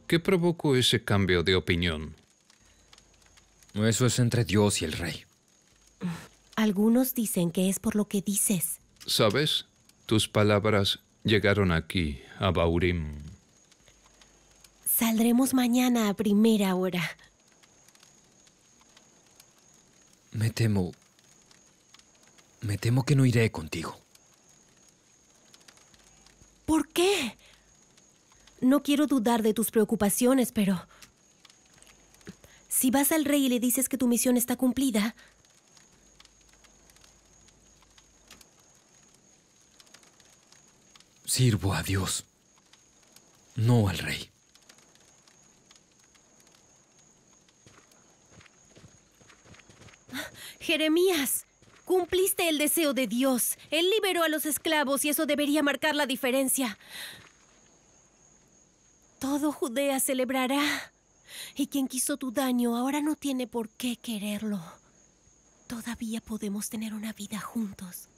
¿Qué provocó ese cambio de opinión? Eso es entre Dios y el rey. Algunos dicen que es por lo que dices. ¿Sabes? Tus palabras llegaron aquí, a Baurim. Saldremos mañana a primera hora. Me temo que no iré contigo. ¿Por qué? No quiero dudar de tus preocupaciones, pero... si vas al rey y le dices que tu misión está cumplida... Sirvo a Dios, no al rey. Jeremías, cumpliste el deseo de Dios. Él liberó a los esclavos y eso debería marcar la diferencia. Todo Judea celebrará. Y quien quiso tu daño ahora no tiene por qué quererlo. Todavía podemos tener una vida juntos.